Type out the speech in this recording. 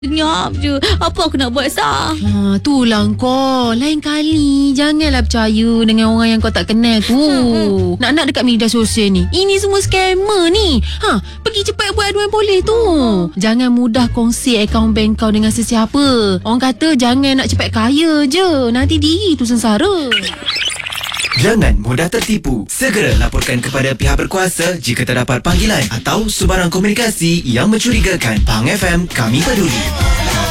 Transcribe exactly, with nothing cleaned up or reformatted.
Senyap je. Apa aku nak buat, Sah? Ha, itulah kau. Lain kali janganlah percaya dengan orang yang kau tak kenal tu. Hmm. Nak-nak dekat media sosial ni, ini semua scammer ni. Ha, pergi cepat buat aduan polis tu. Jangan mudah kongsi akaun bank kau dengan sesiapa. Orang kata jangan nak cepat kaya je, nanti diri tu sengsara. Jangan mudah tertipu. Segera laporkan kepada pihak berkuasa jika terdapat panggilan atau subaran komunikasi yang mencurigakan. Pang F M, kami peduli.